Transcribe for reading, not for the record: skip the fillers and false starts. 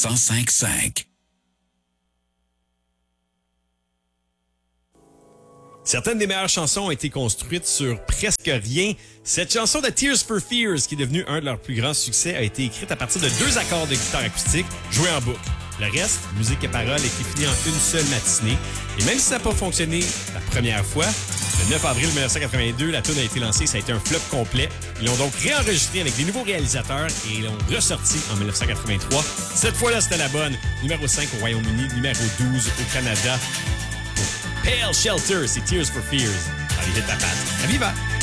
105.5. Certaines des meilleures chansons ont été construites sur presque rien. Cette chanson de Tears for Fears, qui est devenue un de leurs plus grands succès, a été écrite à partir de 2 accords de guitare acoustique joués en boucle. Le reste, musique et paroles, a été fini en une seule matinée. Et même si ça n'a pas fonctionné la première fois, le 9 avril 1982, la tune a été lancée, ça a été un flop complet. Ils l'ont donc réenregistré avec des nouveaux réalisateurs et l'ont ressorti en 1983. Cette fois-là, c'était la bonne. Numéro 5 au Royaume-Uni, numéro 12 au Canada. Pale Shelter, c'est Tears for Fears. Allez, hit ta patte. À viva!